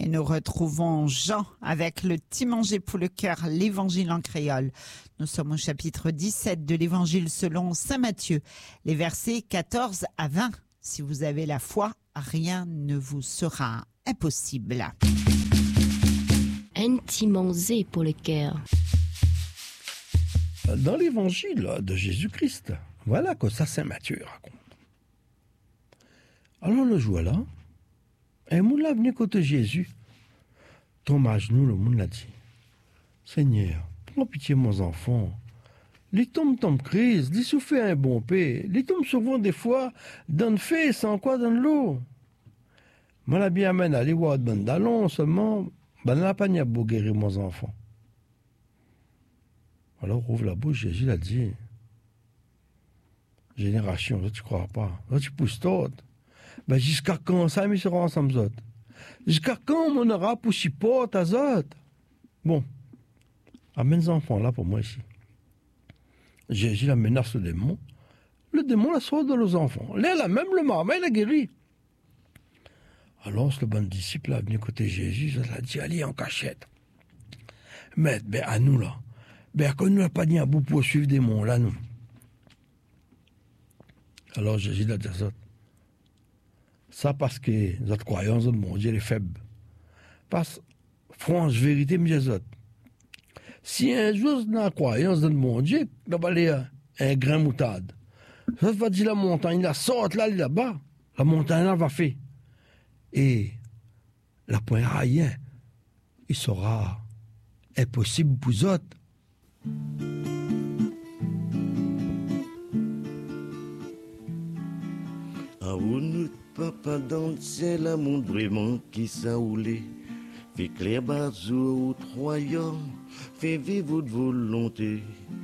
Et nous retrouvons Jean avec le petit manger pour le cœur, l'évangile en créole. Nous sommes au chapitre 17 de l'évangile selon saint Matthieu, les versets 14 à 20. Si vous avez la foi, rien ne vous sera impossible. Un petit manger pour le cœur. Dans l'évangile de Jésus-Christ, voilà que ça saint Matthieu raconte. Alors le jour là, un monde là venu côté Jésus, tombe à genoux, le monde l'a dit, Seigneur, prends pitié mon enfant. Les tombent crise, les souffle un bon paix, les tombent souvent des fois dans le feu sans quoi dans l'eau. Moi la bien amène à aller voir de bon d'allons seulement, ben la pas n'y beau guérir mon enfant. Alors ouvre la bouche, Jésus l'a dit, génération, là tu crois pas, là tu pousses tout. Ben jusqu'à quand ça me sera ensemble autres? Jusqu'à quand on aura pour supporter à autres? Bon, amène les enfants là pour moi ici. Jésus la menace le démon la sort de los enfants. Là, même le marmot, il a guéri. Alors, le bon disciple a venu côté Jésus, il a dit, allez en cachette. Mais, à nous là, qu'on nous n'a pas dit à bout pour suivre des démons là, nous. Alors, Jésus a dit ça parce que notre croyance dans mon Dieu est faible. Parce, franche vérité, mes autres. Si un jour dans la croyance dans mon Dieu, il va aller un grain moutarde. Ça va dire la montagne, la sorte là, là-bas, la montagne là va faire. Et la point rien, il sera impossible pour vous autres. Ah, où nous papa dans le ciel, un monde vraiment qui s'aoulait. Fait clair bazou au royaume, fait vivre votre volonté.